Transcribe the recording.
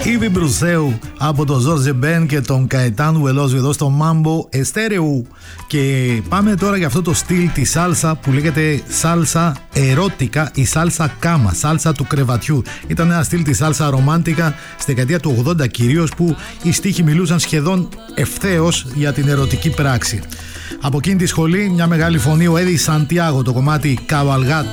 Ήβι Μπρουσέου από τον Ζόρζε Μπεν και τον Καετάνου Βελόζου εδώ στο Mambo Estéreo. Και πάμε τώρα για αυτό το στυλ τη σάλσα που λέγεται σάλσα ερώτικα ή σάλσα κάμα, σάλσα του κρεβατιού. Ήταν ένα στυλ τη σάλσα ρομάντικα στη δεκαετία του 80 κυρίως, που οι στίχοι μιλούσαν σχεδόν ευθέως για την ερωτική πράξη. Από εκείνη τη σχολή μια μεγάλη φωνή, ο Έδη Σαντιάγο, το κομμάτι Cabalgata.